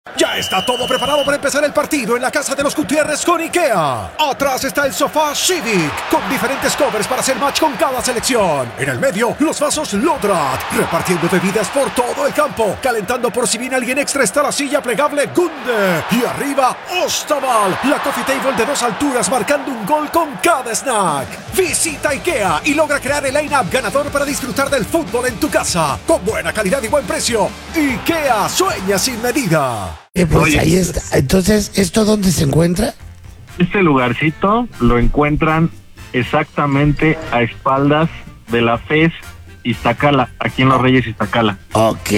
Ya está todo preparado para empezar el partido en la casa de los Gutiérrez con IKEA. Atrás está el sofá Civic, con diferentes covers para hacer match con cada selección. En el medio, los vasos Lodrat, repartiendo bebidas por todo el campo. Calentando por si viene alguien extra está la silla plegable Gunde. Y arriba, Ostaval, la coffee table de 2 alturas marcando un gol con cada snack. Visita IKEA y logra crear el line-up ganador para disfrutar del fútbol en tu casa. Con buena calidad y buen precio. IKEA sueña sin medida. Pues Oye, ahí está. Entonces, ¿esto dónde se encuentra? este lugarcito lo encuentran exactamente a espaldas de la FES Iztacala, aquí en Los Reyes Iztacala. Ok,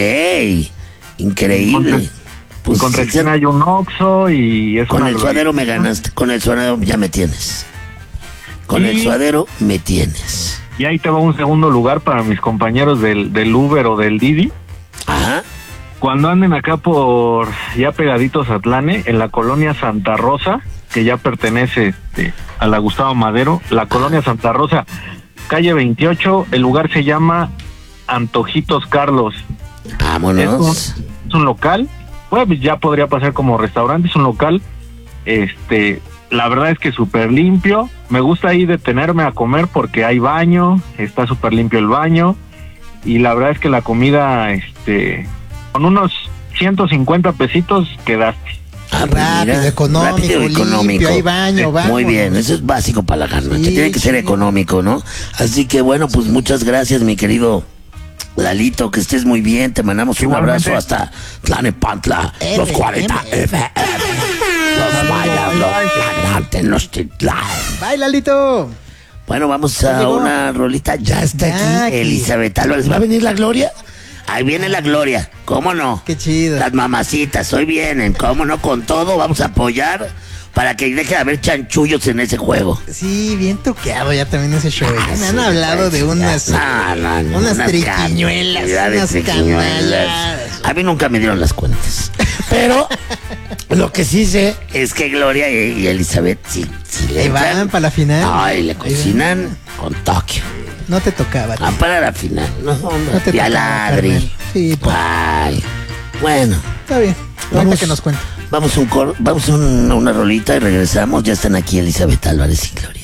increíble. Pues, Con recién hay un Oxxo y es con una el suadero me ganaste, con el suadero ya me tienes. Con el suadero me tienes. Y ahí te va un segundo lugar para mis compañeros del Uber o del Didi. Ajá. Cuando anden acá por ya pegaditos a Atlane, en la colonia Santa Rosa, que ya pertenece a la Gustavo Madero, la colonia Santa Rosa, calle 28, el lugar se llama Antojitos Carlos. Vámonos. Es un local, pues ya podría pasar como restaurante, es un local, la verdad es que súper limpio. Me gusta ahí detenerme a comer porque hay baño, está súper limpio el baño, y la verdad es que la comida, con unos 150 pesitos quedaste. Ah, pues Rápido, mira, económico, rápido, limpio, económico. hay baño, Muy vámonos. bien, eso es básico para la garnacha. Sí, Tiene que ser sí. económico, ¿no? Así que bueno, pues muchas gracias, mi querido Lalito, que estés muy bien. Te mandamos un Igualmente. abrazo hasta Tlanepantla, los 40 FM. Los mayas, los planantes, los Titlán. Bye, Lalito. Bueno, vamos a llegó. una rolita. Ya está Ya aquí aquí. Elizabeth Álvarez. ¿Va a venir la Gloria? Ahí viene la Gloria. ¿Cómo no? Qué chido. Las mamacitas, hoy vienen. ¿Cómo no? Con todo vamos a apoyar para que deje de haber chanchullos en ese juego. Sí, bien toqueado ya también ese show. Ya me han Sí, hablado de unas no, unas triquiñuelas, cantidades unas de triquiñuelas. canallas. A mí nunca me dieron las cuentas. Pero lo que sí sé es que Gloria y Elizabeth sí le Ahí entran. van para la final. Ay, le cocinan con Tokio. No te tocaba. Ah, para la final. No, No te y a tocaba, ladri. carnal. Sí, pues. Ay. Bueno, Está bien. Ahorita que nos cuente. vamos a una rolita y regresamos. Ya están aquí Elizabeth Álvarez y Gloria.